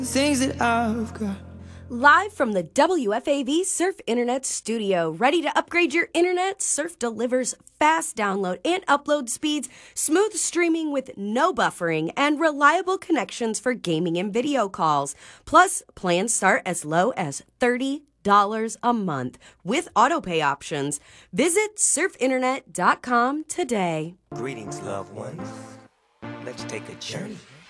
things that I've got. Live from the WFAV Surf Internet Studio. Ready to upgrade your internet? Surf delivers fast download and upload speeds, smooth streaming with no buffering, and reliable connections for gaming and video calls. Plus, plans start as low as $30 a month with autopay options. Visit surfinternet.com today. Greetings, loved ones. Let's take a journey.